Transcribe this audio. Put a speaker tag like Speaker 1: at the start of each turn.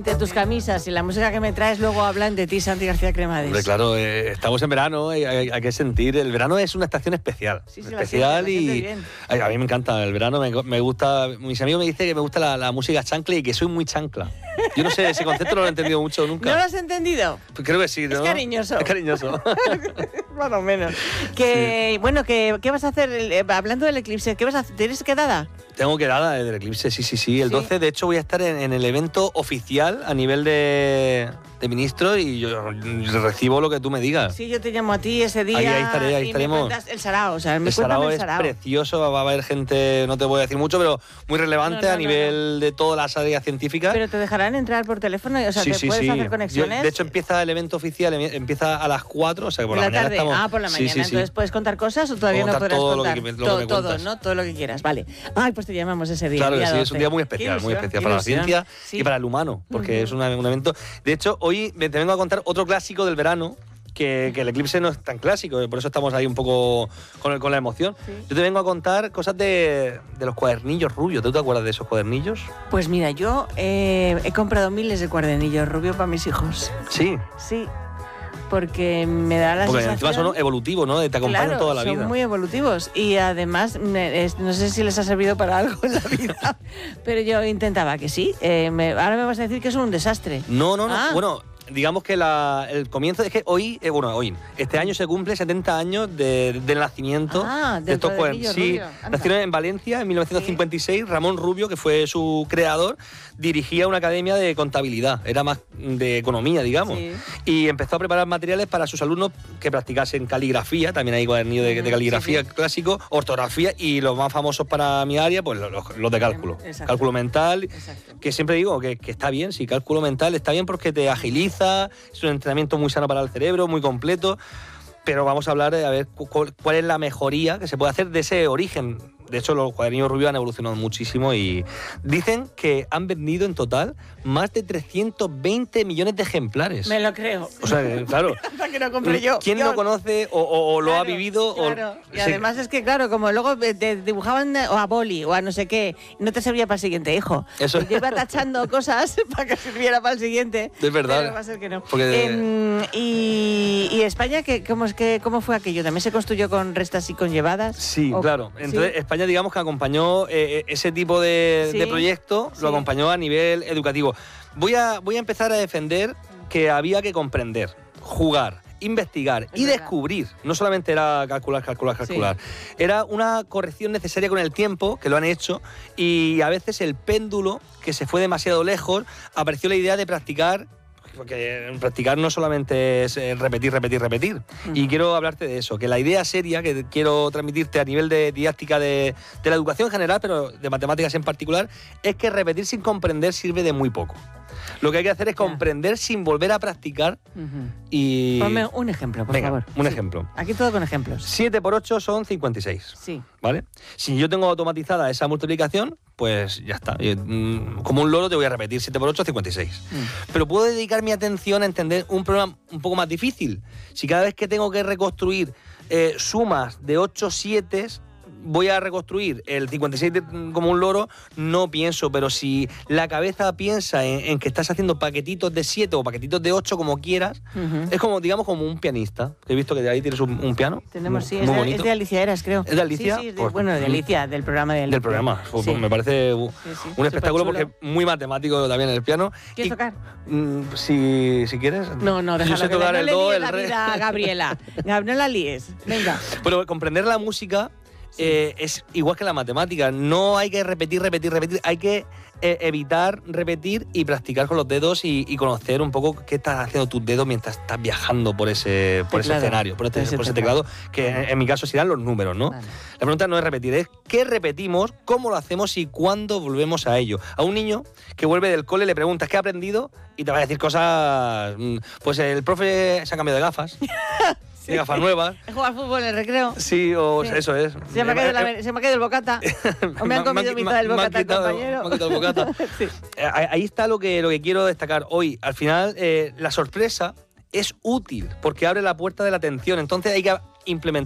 Speaker 1: de tus camisas y la música que me traes luego hablan de ti, Santi García Cremades.
Speaker 2: Hombre, claro, estamos en verano, hay que sentir. El verano es una estación especial.
Speaker 1: Sí,
Speaker 2: especial
Speaker 1: la siente bien.
Speaker 2: A mí me encanta el verano, me gusta. Mis amigos me dicen que me gusta la música chancla y que soy muy chancla. Yo no sé, ese concepto no lo he entendido mucho nunca.
Speaker 1: ¿No lo has entendido?
Speaker 2: Pues creo que sí, ¿no?
Speaker 1: Es cariñoso.
Speaker 2: Es cariñoso.
Speaker 1: Más o menos. ¿Qué vas a hacer? Hablando del eclipse, ¿qué vas a hacer? ¿Tienes quedada?
Speaker 2: Tengo quedada del eclipse, sí. El 12, de hecho, voy a estar en el evento oficial a nivel de ministro y yo recibo lo que tú me digas.
Speaker 1: Sí, yo te llamo a ti ese día.
Speaker 2: Ahí estaremos.
Speaker 1: Me cuentas el sarao, o sea,
Speaker 2: el sarao es precioso, va a haber gente, no te voy a decir mucho, pero muy relevante a nivel de todas las áreas científicas.
Speaker 1: Pero te dejarán entrar por teléfono, o sea, ¿te puedes hacer conexiones?
Speaker 2: De hecho, empieza el evento oficial, empieza a las 4, o sea, que por la mañana
Speaker 1: tarde.
Speaker 2: estamos...
Speaker 1: Por la mañana. Entonces, ¿puedes contar cosas o todavía no podrás contar? Todo, ¿no? Todo lo que quieras, vale. Ay, pues te llamamos ese día.
Speaker 2: Claro que sí, es un día muy especial para la ciencia y para el humano, porque es un evento... De hecho, hoy te vengo a contar otro clásico del verano, que el eclipse no es tan clásico, por eso estamos ahí un poco con la emoción. Sí. Yo te vengo a contar cosas de los cuadernillos rubios. ¿Tú te acuerdas de esos cuadernillos?
Speaker 1: Pues mira, yo he comprado miles de cuadernillos rubios para mis hijos.
Speaker 2: ¿Sí?
Speaker 1: Sí. Porque me da la sensación...
Speaker 2: Porque encima son evolutivos, ¿no? Te acompañan toda la vida.
Speaker 1: Son muy evolutivos. Y además, no sé si les ha servido para algo en la vida, pero yo intentaba que sí. Ahora me vas a decir que es un desastre.
Speaker 2: No. Bueno, digamos que el comienzo es que hoy, este año se cumple 70 años del nacimiento de estos cuadernillos. Sí, nacieron en Valencia en 1956. Sí. Ramón Rubio, que fue su creador, dirigía una academia de contabilidad, era más de economía, digamos. Sí. Y empezó a preparar materiales para sus alumnos que practicasen caligrafía, también hay cuadernillos de caligrafía clásico, ortografía y los más famosos para mi área, pues los de cálculo. Exacto. Cálculo mental. Exacto. Que siempre digo que está bien, sí, cálculo mental está bien porque te agiliza, es un entrenamiento muy sano para el cerebro, muy completo, pero vamos a hablar de a ver cuál es la mejoría que se puede hacer de ese origen. De hecho, los cuadernillos rubios han evolucionado muchísimo y dicen que han vendido en total más de 320 millones de ejemplares.
Speaker 1: Me lo creo.
Speaker 2: O sea, claro.
Speaker 1: Hasta que lo compré yo.
Speaker 2: ¿Quién no conoce o lo ha vivido?
Speaker 1: Claro. Y además es que, claro, como luego te dibujaban o a boli o a no sé qué, no te servía para el siguiente hijo.
Speaker 2: Eso.
Speaker 1: Yo iba tachando cosas para que sirviera para el siguiente.
Speaker 2: Es verdad.
Speaker 1: Pero va a ser que no. ¿Y España cómo fue aquello? ¿También se construyó con restas y con llevadas?
Speaker 2: Sí, claro. Entonces, ¿sí? España, digamos que acompañó ese tipo de proyecto, lo acompañó a nivel educativo. Voy a empezar a defender que había que comprender, jugar, investigar y descubrir. No solamente era calcular. Sí. Era una corrección necesaria con el tiempo, que lo han hecho, y a veces el péndulo, que se fue demasiado lejos, apareció la idea de practicar. Porque practicar no solamente es repetir. Y quiero hablarte de eso, que la idea seria que quiero transmitirte a nivel de didáctica de la educación en general, pero de matemáticas en particular, es que repetir sin comprender sirve de muy poco. Lo que hay que hacer es comprender sin volver a practicar y...
Speaker 1: Ponme un ejemplo, por favor.
Speaker 2: Un ejemplo.
Speaker 1: Aquí todo con ejemplos.
Speaker 2: 7 por 8 son 56.
Speaker 1: Sí.
Speaker 2: ¿Vale? Si yo tengo automatizada esa multiplicación, pues ya está. Como un loro te voy a repetir 7 por 8, 56. Pero puedo dedicar mi atención a entender un problema un poco más difícil. Si cada vez que tengo que reconstruir sumas de 8 7 voy a reconstruir el 56 como un loro, no pienso, pero si la cabeza piensa en que estás haciendo paquetitos de 7 o paquetitos de 8, como quieras, es como, digamos, como un pianista. He visto que de ahí tienes un piano.
Speaker 1: Tenemos, sí, es de Alicia Eras, creo.
Speaker 2: ¿Es de Alicia?
Speaker 1: Sí, de Alicia, del programa de Alicia.
Speaker 2: Del programa. Sí. Me parece un espectáculo porque es muy matemático también el piano.
Speaker 1: ¿Quieres tocar?
Speaker 2: Si quieres.
Speaker 1: No, déjalo.
Speaker 2: Yo sé tocar el do, el
Speaker 1: re. Gabriela. No la líes. Venga.
Speaker 2: Pero comprender la música es igual que la matemática. No hay que repetir. Hay que evitar repetir y practicar con los dedos y conocer un poco qué estás haciendo tus dedos mientras estás viajando por ese escenario, por ese teclado, que en mi caso serán los números, ¿no? Vale. La pregunta no es repetir, es qué repetimos, cómo lo hacemos y cuándo volvemos a ello. A un niño que vuelve del cole le preguntas qué ha aprendido y te va a decir cosas, pues el profe se ha cambiado de gafas. Sí. De gafas nuevas.
Speaker 1: He jugado al fútbol en el recreo.
Speaker 2: Sí, eso es.
Speaker 1: Se me ha caído el bocata. O me han comido mitad del bocata, compañero.
Speaker 2: Me han quitado el bocata. Sí. Ahí está lo que quiero destacar hoy. Al final, la sorpresa es útil porque abre la puerta de la atención. Entonces hay que implementar